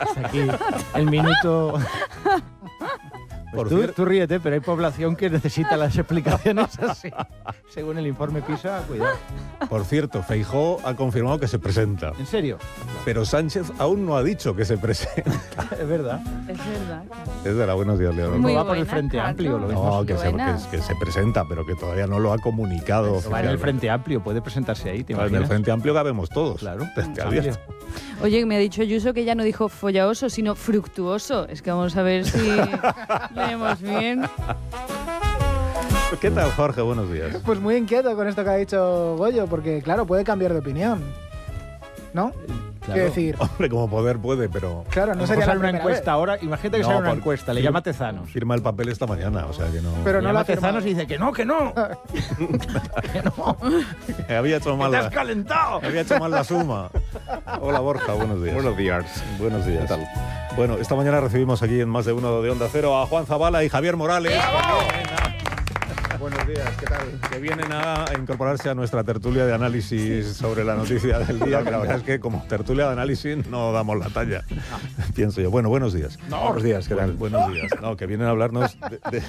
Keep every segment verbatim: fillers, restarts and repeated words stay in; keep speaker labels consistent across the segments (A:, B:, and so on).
A: Hasta aquí el minuto... Pues tú, tú ríete, pero hay población que necesita las explicaciones así. Según el informe PISA, cuidado.
B: Por cierto, Feijóo ha confirmado que se presenta.
A: ¿En serio?
B: Pero Sánchez aún no ha dicho que se presenta.
A: Es verdad.
C: Es verdad.
B: Es verdad, buenos días, Leonor.
A: ¿No va por el Frente Amplio? Lo
B: no, que se, que, que se presenta, pero que todavía no lo ha comunicado.
A: Va en el Frente Amplio, puede presentarse ahí, ¿te imaginas?
B: En el Frente Amplio cabemos todos.
A: Claro.
C: Oye, me ha dicho Ayuso que ya no dijo follaoso, sino fructuoso. Es que vamos a ver si leemos bien.
B: ¿Qué tal, Jorge? Buenos días.
D: Pues muy inquieto con esto que ha dicho Goyo, porque claro, puede cambiar de opinión, ¿no?
B: Claro.
D: Quiero decir...
B: Hombre, como poder puede, pero...
D: Claro, no sería la
A: una
D: primera
A: encuesta
D: vez.
A: ahora. Imagínate que
B: No,
A: sale una
B: por-
A: encuesta, le
B: fir-
A: llama Tezanos.
B: Firma el papel esta mañana, o sea que no...
D: Pero
A: Le
D: no
A: llama
D: la firma.
A: Tezanos y dice que no, que no. que no.
B: Me había hecho mal
A: ¡Te
B: la...
A: has calentado!
B: Me había hecho mal la suma. Hola, Borja, buenos días.
E: Buenos días.
B: Buenos días. ¿Qué tal? Bueno, esta mañana recibimos aquí en Más de Uno de Onda Cero a Juan Zabala y Javier Morales.
E: Buenos días, ¿qué tal?
B: Que vienen a incorporarse a nuestra tertulia de análisis sobre la noticia del día, que la verdad es que como tertulia de análisis no damos la talla, pienso yo. Bueno, buenos días.
E: No. Buenos días, ¿qué tal?
B: Bueno, buenos días. No, que vienen a hablarnos de... de...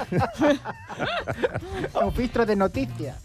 D: Un filtro de noticias.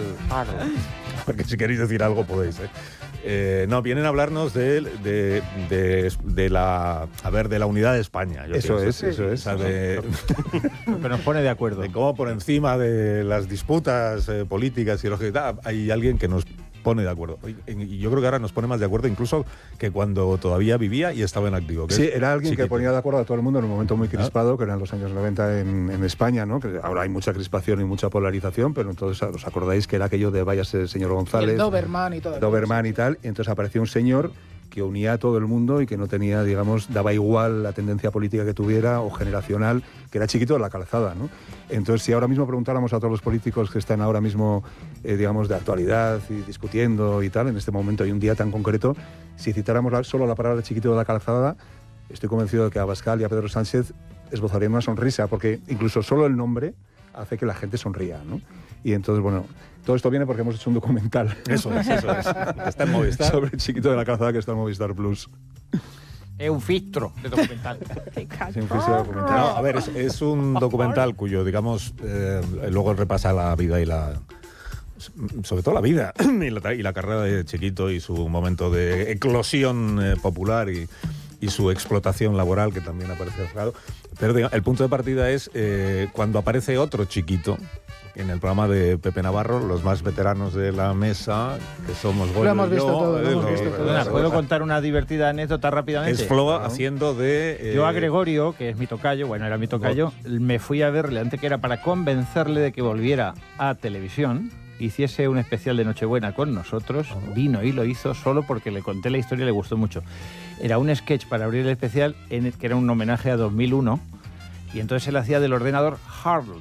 B: Porque si queréis decir algo podéis, ¿eh? Eh, no, vienen a hablarnos de, de, de, de la a ver de la unidad de España. Yo
E: Eso
B: pienso,
E: es,
B: sí,
E: eso es.
B: O sea, de,
A: Que nos pone de acuerdo.
B: de cómo por encima de las disputas eh, políticas y lógicas hay alguien que nos pone de acuerdo. Y yo creo que ahora nos pone más de acuerdo incluso que cuando todavía vivía y estaba en activo. Que
E: Sí,
B: es
E: era alguien
B: Chiquito.
E: que ponía de acuerdo a todo el mundo en un momento muy crispado, que eran los años noventa en, en España, ¿no? Que ahora hay mucha crispación y mucha polarización, pero entonces os acordáis que era aquello de váyase el señor
D: Y
E: González,
D: el Doberman y todo.
E: Doberman y tal, y entonces apareció un señor que unía a todo el mundo y que no tenía, digamos, daba igual la tendencia política que tuviera o generacional, que era Chiquito de la Calzada, ¿no? Entonces, si ahora mismo preguntáramos a todos los políticos que están ahora mismo, eh, digamos, de actualidad y discutiendo y tal, en este momento y un día tan concreto, si citáramos la- solo la palabra Chiquito de la Calzada, estoy convencido de que a Abascal y a Pedro Sánchez esbozarían una sonrisa, porque incluso solo el nombre hace que la gente sonría, ¿no? Y entonces, bueno, todo esto viene porque hemos hecho un documental.
B: Eso es, eso es. Está en Movistar.
E: Sobre Chiquito de la Calzada, que está en Movistar Plus.
A: Es un filtro de documental.
E: Sí, un filtro documental.
B: No, a ver, es, es un documental cuyo, digamos, eh, luego repasa la vida y la... sobre todo la vida y la, y la carrera de Chiquito y su momento de eclosión eh, popular y, y su explotación laboral, que también aparece reflejado. Pero digamos, el punto de partida es eh, cuando aparece otro Chiquito en el programa de Pepe Navarro, los más veteranos de la mesa, que somos Goyo
D: Lo hemos
B: y yo,
D: visto todo, lo
B: eh,
D: hemos
B: lo-
D: visto todo.
A: Perdona, ¿puedo contar una divertida anécdota rápidamente?
B: Es Flo haciendo de... eh,
A: Yo a Gregorio, que es mi tocayo, bueno, era mi tocayo, me fui a verle antes que era para convencerle de que volviera a televisión, hiciese un especial de Nochebuena con nosotros, vino y lo hizo solo porque le conté la historia y le gustó mucho. Era un sketch para abrir el especial en el que era un homenaje a dos mil uno. Y entonces él hacía del ordenador Harl.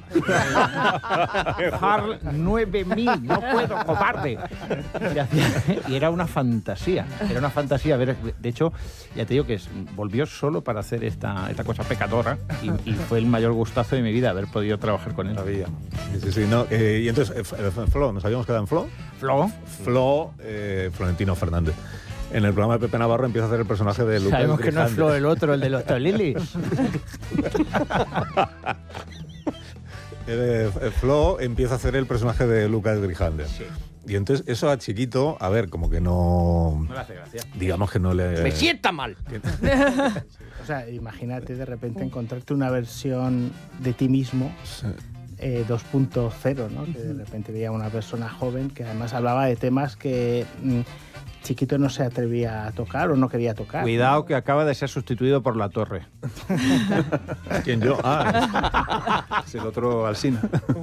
A: Harl nueve mil, no puedo, cobarde. Y, hacía- y era una fantasía, era una fantasía. A ver, de hecho, ya te digo que es- volvió solo para hacer esta, esta cosa pecadora y, y fue el mayor gustazo de mi vida haber podido trabajar con él.
B: Sabía. Sí, sí, sí, no, eh, y entonces, eh, F- eh, Flo, ¿nos habíamos quedado en Flo?
A: Flo,
B: Flo, eh, Florentino Fernández. En el programa de Pepe Navarro empieza a hacer el personaje de Lucas
A: sabemos que no es
B: Grijalde.
A: Flo el otro, el de los Tolilis.
B: Eh, eh, Flo empieza a hacer el personaje de Lucas Grijalde. Y entonces eso a Chiquito, a ver, como que no...
A: No le hace gracia.
B: Digamos que no le...
A: Me sienta mal.
F: O sea, imagínate de repente encontrarte una versión de ti mismo eh, dos punto cero, ¿no? Que de repente veía una persona joven que además hablaba de temas que mm, Chiquito no se atrevía a tocar o no quería tocar.
A: Cuidado que acaba de ser sustituido por La Torre.
B: ¿Quién yo? Ah,
E: Es el otro Alsina.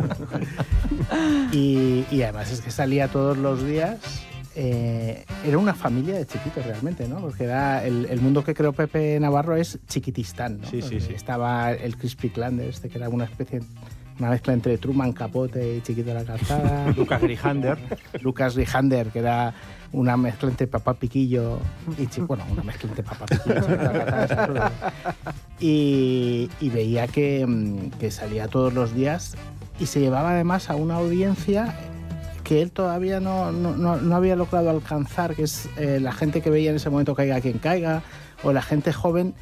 F: Y, y además es que salía todos los días. Eh, era una familia de chiquitos realmente, ¿no? Porque era el, el mundo que creó Pepe Navarro es Chiquitistán, ¿no?
A: Sí, sí, sí.
F: Estaba el Crispy Clander, este que era una especie, una mezcla entre Truman Capote y Chiquito de la Calzada.
A: Lucas Grijander.
F: Lucas Rijander, que era una mezcla entre Papá Piquillo y Chi- bueno, una mezcla entre Papá Piquillo y Chiquito de la Calzada. y, y veía que, mm, que salía todos los días y se llevaba además a una audiencia que él todavía no, no, no, no había logrado alcanzar, que es eh, la gente que veía en ese momento Caiga quien caiga, o la gente joven